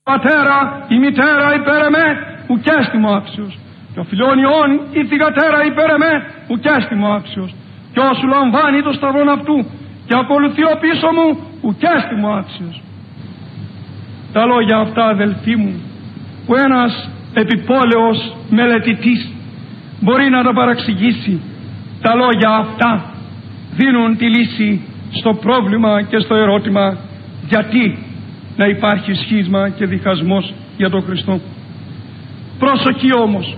πατέρα η μητέρα υπέρ εμέ, ουκέστημο άξιος. Και ο φιλιών η θυγατέρα υπέρ εμέ, ουκέστημο άξιος. Και όσου λαμβάνει το σταυρόν αυτού και ακολουθεί ο πίσω μου, ουκέστημο άξιος. Τα λόγια αυτά, αδελφοί μου, που ένας επιπόλαιος μελετητής μπορεί να τα παραξηγήσει, τα λόγια αυτά δίνουν τη λύση στο πρόβλημα και στο ερώτημα γιατί να υπάρχει σχίσμα και διχασμός για τον Χριστό. Προσοχή όμως,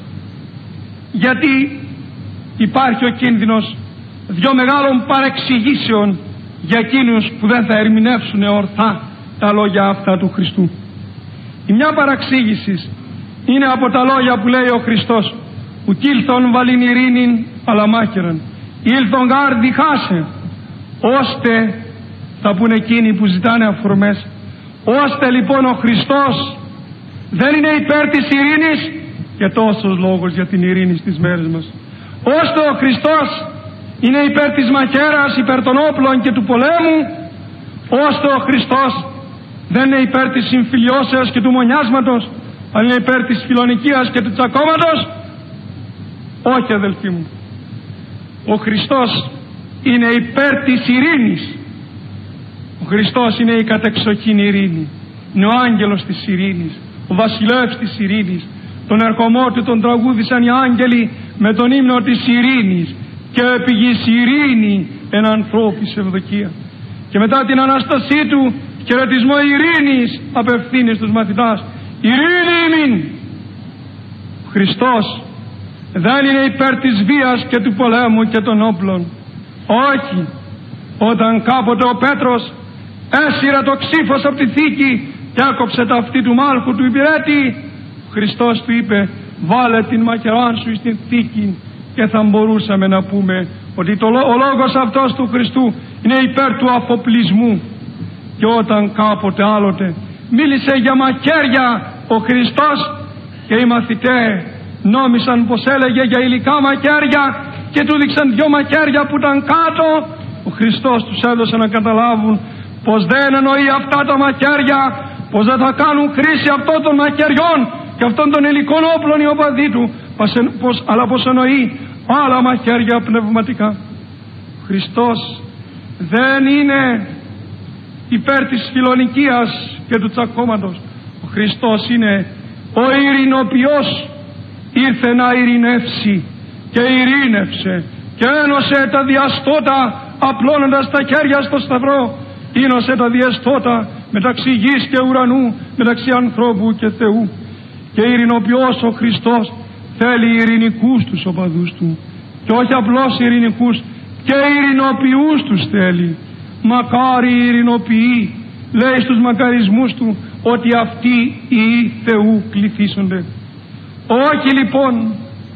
γιατί υπάρχει ο κίνδυνος δυο μεγάλων παρεξηγήσεων για εκείνους που δεν θα ερμηνεύσουν ορθά τα λόγια αυτά του Χριστού. Η μια παραξήγηση είναι από τα λόγια που λέει ο Χριστός, ουκ ήλθον βαλήν ειρήνην αλλά μάχαιραν, ήλθον γάρ διχάσε, ώστε θα πούνε εκείνοι που ζητάνε αφορμές, ώστε λοιπόν ο Χριστός δεν είναι υπέρ της ειρήνης, και τόσος λόγος για την ειρήνη στις μέρες μας, ώστε ο Χριστός είναι υπέρ της μαχαίρας, υπέρ των όπλων και του πολέμου, ώστε ο Χριστός δεν είναι υπέρ της συμφιλιώσεως και του μονιάσματος, αλλά είναι υπέρ της φιλονικίας και του τσακώματος. Όχι, αδελφοί μου, ο Χριστός είναι υπέρ της ειρήνης. Ο Χριστός είναι η κατεξοχήν ειρήνη, είναι ο άγγελος της ειρήνης, ο βασιλεύς της ειρήνης. Τον ερχομό του τον τραγούδησαν οι άγγελοι με τον ύμνο της ειρήνης, και επηγείς ειρήνη εν ανθρώπης ευδοκία. Και μετά την Ανάστασή του χαιρετισμό ειρήνης απευθύνει στους μαθητάς, ειρήνη ημίν. Ο Χριστός δεν είναι υπέρ της βίας και του πολέμου και των όπλων. Όχι. Όταν κάποτε ο Πέτρος έσυρε το ξύφος από τη θήκη και έκοψε τα αυτί του μάλχου του υπηρέτη, ο Χριστός του είπε, βάλε την μαχαιρά σου στην θήκη, και θα μπορούσαμε να πούμε ότι ο λόγος αυτός του Χριστού είναι υπέρ του αφοπλισμού. Και όταν κάποτε άλλοτε μίλησε για μαχαίρια ο Χριστός, και οι μαθητές νόμισαν πως έλεγε για υλικά μαχαίρια και του δείξαν δυο μαχαίρια που ήταν κάτω, ο Χριστός τους έδωσε να καταλάβουν πως δεν εννοεί αυτά τα μαχαίρια, πως δεν θα κάνουν χρήση αυτών των μαχαιριών και αυτών των υλικών όπλων οι οπαδοί του, αλλά πως εννοεί άλλα μαχαίρια πνευματικά. Ο Χριστός δεν είναι υπέρ της φιλονικίας και του τσακώματος. Ο Χριστός είναι ο ειρηνοποιός, ήρθε να ειρηνεύσει και ειρήνευσε και ένωσε τα διαστότα, απλώνοντας τα χέρια στο σταυρό, είνωσε τα διαστότα μεταξύ γης και ουρανού, μεταξύ ανθρώπου και Θεού. Και ειρηνοποιός ο Χριστός θέλει ειρηνικούς τους οπαδούς του, και όχι απλώς ειρηνικούς, και ειρηνοποιούς τους θέλει. Μακάρι οι ειρηνοποιοί, λέει στους μακαρισμούς του, ότι αυτοί οι Θεού κληθήσονται. Όχι λοιπόν,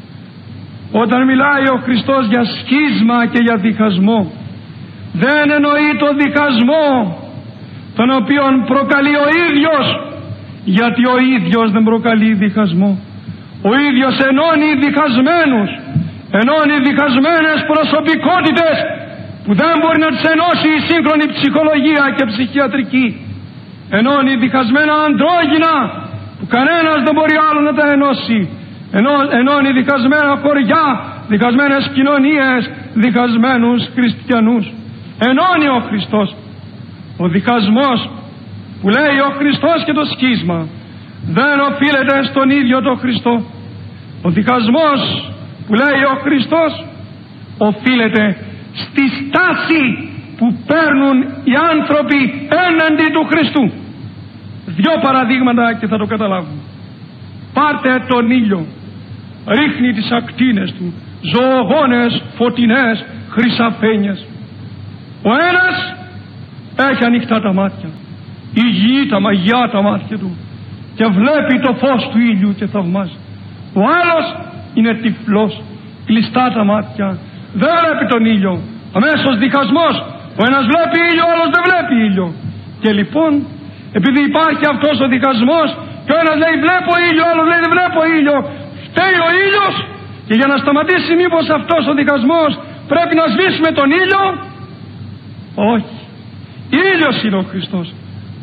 όταν μιλάει ο Χριστός για σχίσμα και για διχασμό, δεν εννοεί το διχασμό τον οποίον προκαλεί ο ίδιος, γιατί ο ίδιος δεν προκαλεί διχασμό. Ο ίδιος ενώνει διχασμένους, ενώνει διχασμένες προσωπικότητες που δεν μπορεί να τις ενώσει η σύγχρονη ψυχολογία και ψυχιατρική. Ενώνει διχασμένα αντρόγυνα που κανένας δεν μπορεί άλλο να τα ενώσει. Ενώνει διχασμένα χωριά, διχασμένες κοινωνίες, διχασμένους χριστιανούς. Ενώνει ο Χριστός. Ο διχασμός που λέει ο Χριστός και το σχίσμα δεν οφείλεται στον ίδιο τον Χριστό. Ο διχασμός που λέει ο Χριστός οφείλεται στη στάση που παίρνουν οι άνθρωποι έναντι του Χριστού. Δυο παραδείγματα και θα το καταλάβουμε. Πάρτε τον ήλιο, ρίχνει τις ακτίνες του, ζωογόνες, φωτεινές, χρυσαφένιες. Ο ένας έχει ανοιχτά τα μάτια, υγιή τα μαγιά τα μάτια του, και βλέπει το φως του ήλιου και θαυμάζει. Ο άλλος είναι τυφλός, κλειστά τα μάτια, δεν βλέπει τον ήλιο. Αμέσως διχασμός, ο ένας βλέπει ήλιο, ο άλλος δεν βλέπει ήλιο. Και λοιπόν, επειδή υπάρχει αυτός ο διχασμός, και ο ένας λέει βλέπω ήλιο, ο άλλος λέει δεν βλέπω ήλιο, φταίει ο ήλιος, και για να σταματήσει μήπως αυτός ο διχασμός πρέπει να σβήσουμε τον ήλιο? Όχι. Ήλιος είναι ο Χριστός.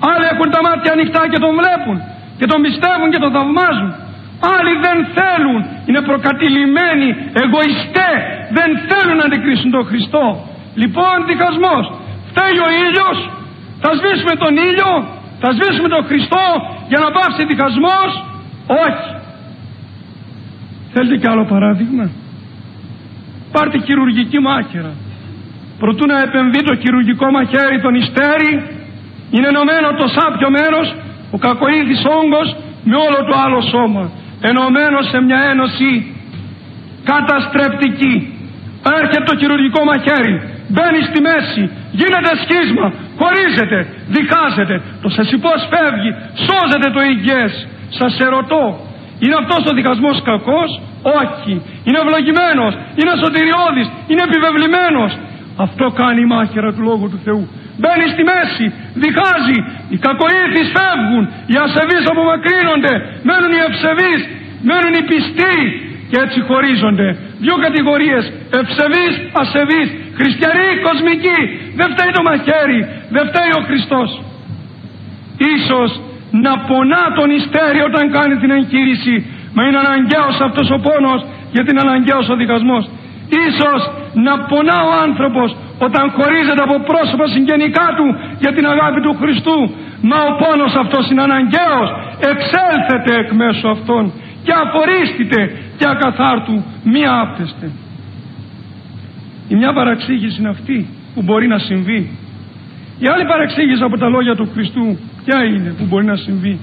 Άλλοι έχουν τα μάτια ανοιχτά και τον βλέπουν και τον πιστεύουν και τον θαυμάζουν. Άλλοι δεν θέλουν, είναι προκατηλημένοι, εγωιστές, δεν θέλουν να αντικρίσουν τον Χριστό. Λοιπόν, διχασμός. Φταίει ο ήλιος, θα σβήσουμε τον ήλιο, θα σβήσουμε τον Χριστό για να πάψει διχασμός? Όχι. Θέλετε κι άλλο παράδειγμα? Πάρτε χειρουργική μάχαιρα. Προτού να επεμβεί το χειρουργικό μαχαίρι τον ιστέρι, είναι ενωμένο το σάπιο μέρος, ο κακοήθης όγκος με όλο το άλλο σώμα, ενωμένο σε μια ένωση καταστρεπτική. Έρχεται το χειρουργικό μαχαίρι, μπαίνει στη μέση, γίνεται σχίσμα, χωρίζεται, διχάζεται, το σεσιπός φεύγει, σώζεται το υγιές. Σας ερωτώ, είναι αυτός ο διχασμός κακός? Όχι. Είναι ευλογημένος, είναι σωτηριώδης, είναι επιβεβλημένος. Αυτό κάνει η μάχαιρα του Λόγου του Θεού. Μπαίνει στη μέση, διχάζει, οι κακοήθεις φεύγουν, οι ασεβείς απομακρύνονται, μένουν οι ευσεβείς, μένουν οι πιστοί και έτσι χωρίζονται. Δύο κατηγορίες, ευσεβείς, ασεβείς, χριστιανοί, κοσμικοί. Δεν φταίει το μαχαίρι, δεν φταίει ο Χριστός. Ίσως να πονά τον ιστέρι όταν κάνει την εγχείρηση, μα είναι αναγκαίος αυτός ο πόνος γιατί είναι αναγκαίος ο διχασμός. Ίσως να πονά ο άνθρωπος όταν χωρίζεται από πρόσωπα συγγενικά του για την αγάπη του Χριστού, μα ο πόνος αυτός είναι αναγκαίος. Εξέλθετε εκ μέσω αυτών και αφορίστητε και ακαθάρτου μη άπτεστε. Η μια παραξήγηση είναι αυτή που μπορεί να συμβεί. Η άλλη παραξήγηση από τα λόγια του Χριστού ποια είναι που μπορεί να συμβεί?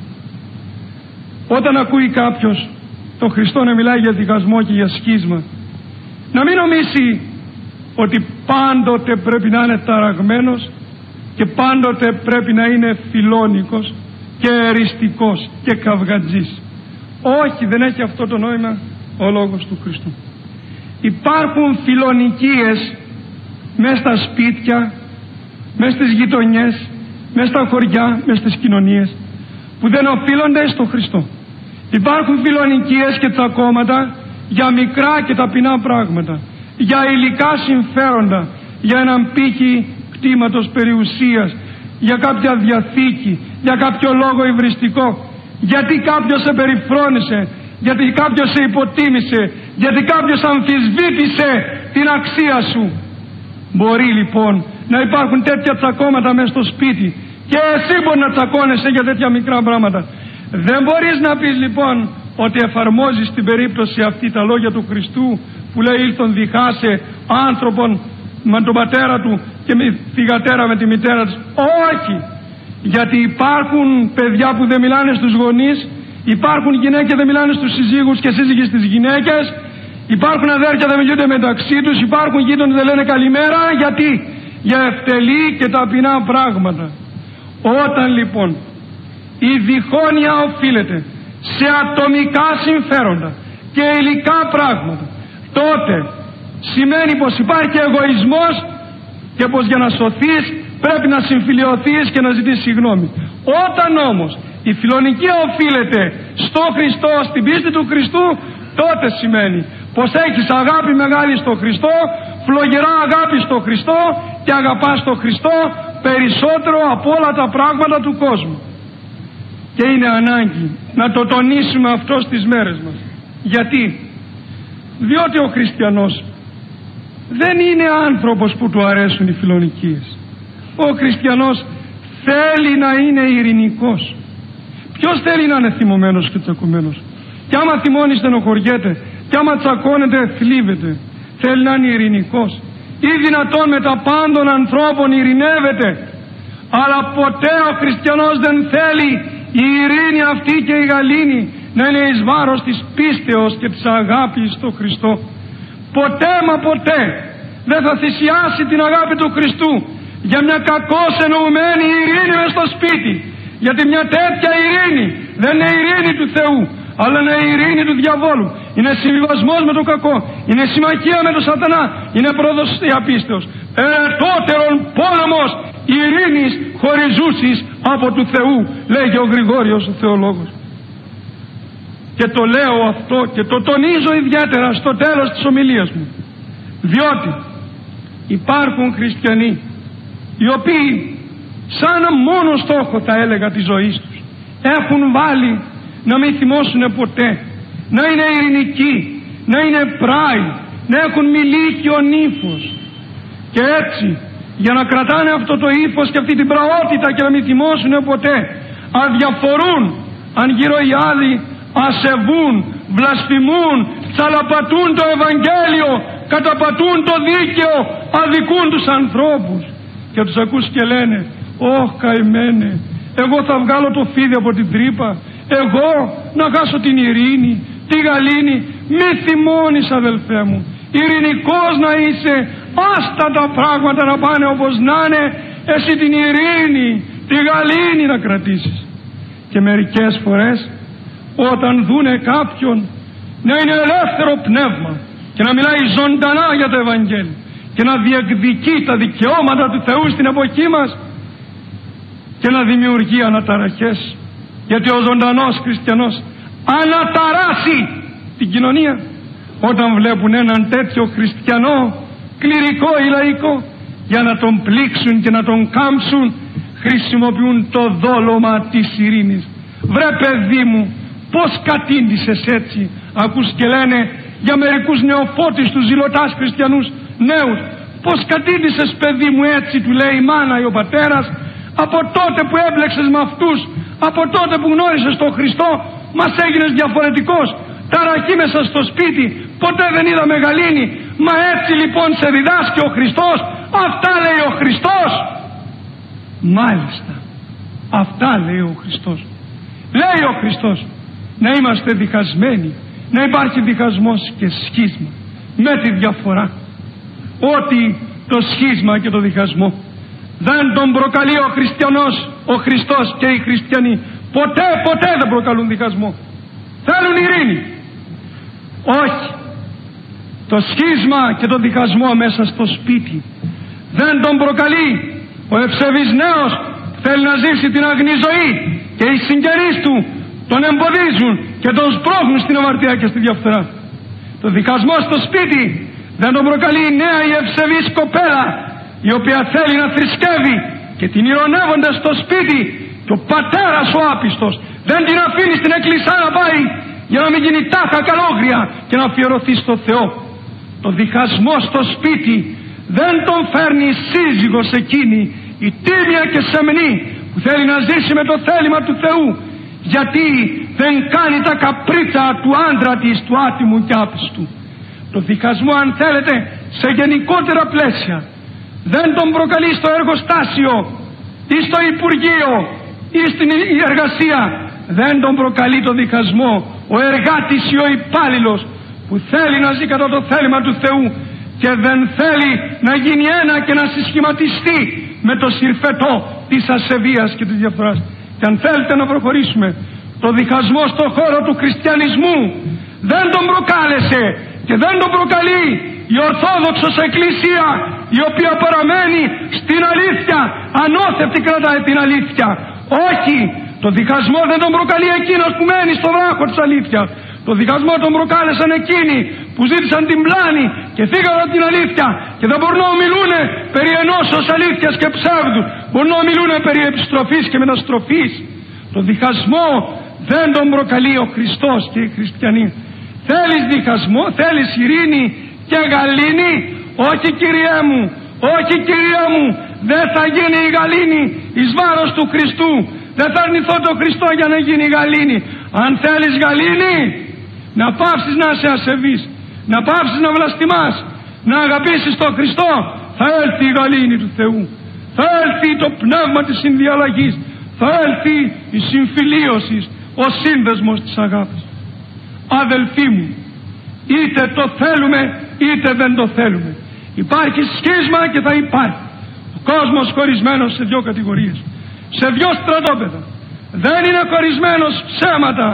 Όταν ακούει κάποιος τον Χριστό να μιλάει για διχασμό και για σχίσμα, να μην νομίσει ότι πάντοτε πρέπει να είναι ταραγμένος και πάντοτε πρέπει να είναι φιλόνικος και εριστικός και καυγατζής. Όχι, δεν έχει αυτό το νόημα ο λόγος του Χριστού. Υπάρχουν φιλονικίες μέσα στα σπίτια, μέσα στις γειτονιές, μέσα στα χωριά, μέσα στις κοινωνίες που δεν οφείλονται στο Χριστό. Υπάρχουν φιλονικίες και τσακώματα για μικρά και ταπεινά πράγματα, για υλικά συμφέροντα, για έναν πύχη κτήματος περιουσίας, για κάποια διαθήκη, για κάποιο λόγο υβριστικό, γιατί κάποιος σε περιφρόνησε, γιατί κάποιος σε υποτίμησε, γιατί κάποιος αμφισβήτησε την αξία σου. Μπορεί λοιπόν να υπάρχουν τέτοια τσακώματα μέσα στο σπίτι και εσύ μπορεί να τσακώνεσαι για τέτοια μικρά πράγματα. Δεν μπορείς να πεις λοιπόν ότι εφαρμόζεις στην περίπτωση αυτή τα λόγια του Χριστού που λέει ήλθον διχάσε άνθρωπον με τον πατέρα του και με τη γατέρα με τη μητέρα της. Όχι, γιατί υπάρχουν παιδιά που δεν μιλάνε στους γονείς, υπάρχουν γυναίκες δεν μιλάνε στους συζύγους και σύζυγοι στις γυναίκες, υπάρχουν αδέρφια δεν μιλούνται μεταξύ τους, υπάρχουν γείτονες δεν λένε καλημέρα. Γιατί? Για ευτελή και ταπεινά πράγματα. Όταν λοιπόν η διχόνοια οφείλεται σε ατομικά συμφέροντα και υλικά πράγματα, τότε σημαίνει πως υπάρχει εγωισμός και πως για να σωθείς πρέπει να συμφιλιωθείς και να ζητήσεις συγγνώμη. Όταν όμως η φιλονικία οφείλεται στο Χριστό, στην πίστη του Χριστού, τότε σημαίνει πως έχεις αγάπη μεγάλη στο Χριστό, φλογερά αγάπη στο Χριστό και αγαπάς τον Χριστό περισσότερο από όλα τα πράγματα του κόσμου. Και είναι ανάγκη να το τονίσουμε αυτό στις μέρες μας. Γιατί? Διότι ο χριστιανός δεν είναι άνθρωπος που του αρέσουν οι φιλονικίες. Ο χριστιανός θέλει να είναι ειρηνικός. Ποιος θέλει να είναι θυμωμένος και τσακωμένος? Κι άμα θυμώνει στενοχωριέται, κι άμα τσακώνεται θλίβεται. Θέλει να είναι ειρηνικός. Ή δυνατόν με τα πάντων ανθρώπων ειρηνεύεται. Αλλά ποτέ ο χριστιανός δεν θέλει η ειρήνη αυτή και η γαλήνη να είναι εις βάρος της πίστεως και της αγάπης στο Χριστό. Ποτέ μα ποτέ δεν θα θυσιάσει την αγάπη του Χριστού για μια κακώς εννοουμένη ειρήνη μες στο σπίτι. Γιατί μια τέτοια ειρήνη δεν είναι ειρήνη του Θεού, αλλά είναι ειρήνη του διαβόλου. Είναι συμβιβασμός με το κακό, είναι συμμαχία με τον σατανά, είναι προδοσία πίστεως. Ερετότερον πόλεμος ειρήνης χωριζούσης από του Θεού, λέγει ο Γρηγόριος ο θεολόγος. Και το λέω αυτό και το τονίζω ιδιαίτερα στο τέλος της ομιλίας μου, διότι υπάρχουν χριστιανοί οι οποίοι σαν μόνο στόχο θα έλεγα της ζωής τους έχουν βάλει να μην θυμώσουν ποτέ, να είναι ειρηνικοί, να είναι πράοι, να έχουν μιλίκιο νύφος. Και έτσι, για να κρατάνε αυτό το ύφος και αυτή την πραότητα και να μην θυμώσουν ποτέ, αδιαφορούν αν γύρω οι άλλοι ασεβούν, βλασφημούν, τσαλαπατούν το Ευαγγέλιο, καταπατούν το δίκαιο, αδικούν τους ανθρώπους. Και τους ακούς και λένε, «Ωχ καημένε, εγώ θα βγάλω το φίδι από την τρύπα, εγώ να χάσω την ειρήνη, τη γαλήνη». Μη θυμώνεις αδελφέ μου, ειρηνικός να είσαι, άστα τα πράγματα να πάνε όπως να είναι, εσύ την ειρήνη, τη γαλήνη να κρατήσεις. Και μερικές φορές όταν δούνε κάποιον να είναι ελεύθερο πνεύμα και να μιλάει ζωντανά για το Ευαγγέλιο και να διεκδικεί τα δικαιώματα του Θεού στην εποχή μας και να δημιουργεί αναταραχές, γιατί ο ζωντανός χριστιανός αναταράσει την κοινωνία όταν βλέπουν έναν τέτοιο χριστιανό κληρικό ή λαϊκό, για να τον πλήξουν και να τον κάμψουν χρησιμοποιούν το δόλωμα της ειρήνης. Βρε παιδί μου, πως κατήντησες έτσι? Ακούς και λένε για μερικούς νεοφώτιστους ζηλωτάς χριστιανούς νέους, πως κατήντησες παιδί μου έτσι, του λέει η μάνα ή ο πατέρας, από τότε που έμπλεξες με αυτούς, από τότε που γνώρισες τον Χριστό μας έγινες διαφορετικός, ταραχή μέσα στο σπίτι, ποτέ δεν είδαμε γαλήνη. Μα έτσι λοιπόν σε διδάσκει ο Χριστός? Αυτά λέει ο Χριστός? Μάλιστα, αυτά λέει ο Χριστός. Λέει ο Χριστός να είμαστε διχασμένοι, να υπάρχει διχασμός και σχίσμα, με τη διαφορά ότι το σχίσμα και το διχασμό δεν τον προκαλεί ο χριστιανός, ο Χριστός και οι χριστιανοί. Ποτέ δεν προκαλούν διχασμό. Θέλουν ειρήνη. Όχι. Το σχίσμα και το διχασμό μέσα στο σπίτι δεν τον προκαλεί ο ευσεβής νέος, θέλει να ζήσει την αγνή ζωή και οι συγγενείς του τον εμποδίζουν και τον σπρώχνουν στην αμαρτία και στη διαφθορά. Το διχασμό στο σπίτι δεν τον προκαλεί η νέα η ευσεβής κοπέλα, η οποία θέλει να θρησκεύει και την ειρωνεύονται στο σπίτι, και ο πατέρας ο άπιστος δεν την αφήνει στην εκκλησία να πάει για να μην γίνει τάχα καλόγρια και να αφιερωθεί στο Θεό. Το διχασμό στο σπίτι δεν τον φέρνει η σύζυγος εκείνη, η τίμια και σεμνή, που θέλει να ζήσει με το θέλημα του Θεού, γιατί δεν κάνει τα καπρίτσα του άντρα της, του άτιμου και άπιστου. Το διχασμό, αν θέλετε, σε γενικότερα πλαίσια δεν τον προκαλεί στο εργοστάσιο ή στο Υπουργείο ή στην εργασία. Δεν τον προκαλεί το διχασμό ο εργάτης ή ο υπάλληλος που θέλει να ζει κατά το θέλημα του Θεού και δεν θέλει να γίνει ένα και να συσχηματιστεί με το συρφετό της ασεβίας και της διαφθοράς. Και αν θέλετε να προχωρήσουμε, το διχασμό στον χώρο του χριστιανισμού δεν τον προκάλεσε και δεν τον προκαλεί η Ορθόδοξος Εκκλησία, η οποία παραμένει στην αλήθεια, ανώθευτη κρατάει την αλήθεια. Όχι, το διχασμό δεν τον προκαλεί εκείνος που μένει στο βράχο της αλήθειας. Το διχασμό τον προκάλεσαν εκείνοι που ζήτησαν την πλάνη και φύγαν από την αλήθεια και δεν μπορούν να ομιλούν περί ενώσεως αλήθειας και ψεύδου. Μπορούν να ομιλούν περί επιστροφής και μεταστροφής. Το διχασμό δεν τον προκαλεί ο Χριστός και οι χριστιανοί. Θέλεις διχασμό, θέλεις ειρήνη και γαλήνη? Όχι Κυριέ μου, όχι Κυρία μου, δεν θα γίνει η γαλήνη εις βάρος του Χριστού. Δεν θα αρνηθώ τον Χριστό για να γίνει η γαλήνη. Αν θέλεις γαλήνη, να πάψεις να είσαι ασεβής, να πάψεις να βλαστημάς, να αγαπήσεις τον Χριστό, θα έλθει η γαλήνη του Θεού. Θα έλθει το πνεύμα της συνδιαλλαγής, θα έλθει η συμφιλίωση, ο σύνδεσμος της αγάπης. Αδελφοί μου, είτε το θέλουμε είτε δεν το θέλουμε, υπάρχει σχίσμα και θα υπάρχει. Ο κόσμος χωρισμένος σε δύο κατηγορίες, σε δύο στρατόπεδα. Δεν είναι χωρισμένος ψέματα,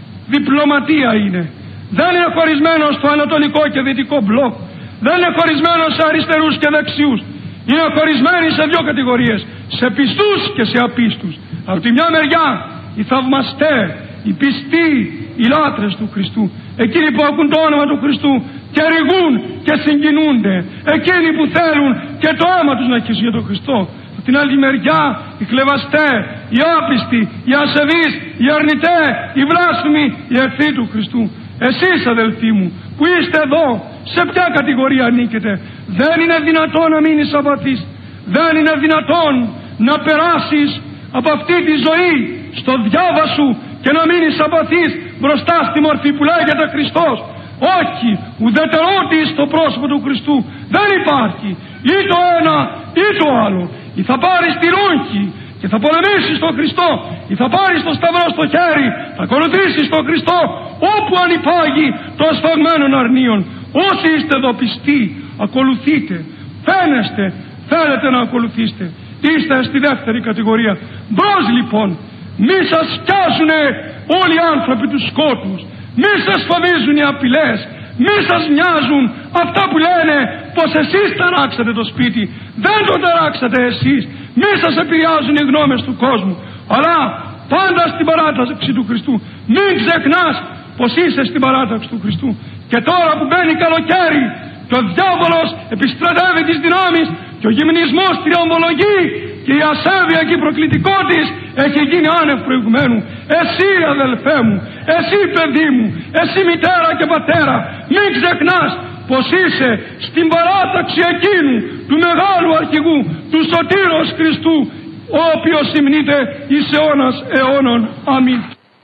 διπλωματία είναι. Δεν είναι χωρισμένος στο ανατολικό και δυτικό μπλοκ. Δεν είναι χωρισμένος σε αριστερούς και δεξιούς. Είναι χωρισμένοι σε δύο κατηγορίες, σε πιστούς και σε απίστους. Από τη μια μεριά οι θαυμαστές, οι πιστοί, οι λάτρες του Χριστού, εκείνοι που ακούν το όνομα του Χριστού και ρηγούν και συγκινούνται, εκείνοι που θέλουν και το αίμα τους να χύσουν για τον Χριστό. Από στην άλλη μεριά οι χλευαστέ, οι άπιστοι, οι ασεβείς, οι αρνητέ, οι βλάσφημοι, οι εχθροί του Χριστού. Εσείς αδελφοί μου που είστε εδώ, σε ποια κατηγορία ανήκετε? Δεν είναι δυνατόν να μείνεις απαθής. Δεν είναι δυνατόν να περάσεις από αυτή τη ζωή στο διάβα σου και να μείνεις απαθής μπροστά στη μορφή που λέγεται Χριστός. Όχι, ουδετερότη στο πρόσωπο του Χριστού δεν υπάρχει. Ή το ένα ή το άλλο. Ή θα πάρεις τη ρούχη και θα πολεμήσεις τον Χριστό, ή θα πάρεις το σταυρό στο χέρι, θα ακολουθήσεις τον Χριστό όπου ανυπάγει το σφαγμένων αρνίων. Όσοι είστε εδώ πιστοί, ακολουθείτε. Φαίνεστε, θέλετε να ακολουθήσετε. Είστε στη δεύτερη κατηγορία. Μπρος λοιπόν, μη σας σκιάζουνε όλοι οι άνθρωποι του σκότους. Μη σας φοβίζουν οι απειλές. Μη σας μοιάζουν αυτά που λένε πως εσείς ταράξατε το σπίτι. Δεν το ταράξατε εσείς. Μη σας επηρεάζουν οι γνώμες του κόσμου. Αλλά πάντα στην παράταξη του Χριστού. Μην ξεχνάς πως είσαι στην παράταξη του Χριστού. Και τώρα που μπαίνει καλοκαίρι και ο διάβολος επιστρατεύει τις δυνάμεις και ο γυμνισμός τριομβολογεί και η ασέβεια και η προκλητικότης έχει γίνει άνευ προηγουμένου. Εσύ αδελφέ μου, εσύ παιδί μου, εσύ μητέρα και πατέρα, μην ξεχνάς πως είσαι στην παράταξη εκείνου του μεγάλου αρχηγού, του σωτήρος Χριστού, ο οποίος υμνείται εις αιώνας αιώνων. Αμήν.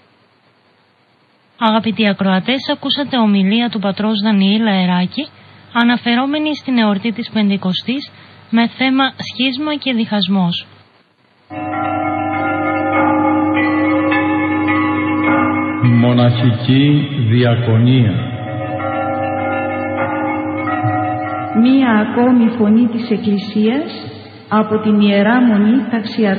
Αγαπητοί ακροατές, ακούσατε ομιλία του πατρός Δανιήλ Λαεράκη αναφερόμενη στην εορτή της Πεντηκοστής με θέμα σχίσμα και διχασμός. Μοναχική διακονία. Μία ακόμη φωνή της Εκκλησίας από την Ιερά Μονή Ταξιαρχία.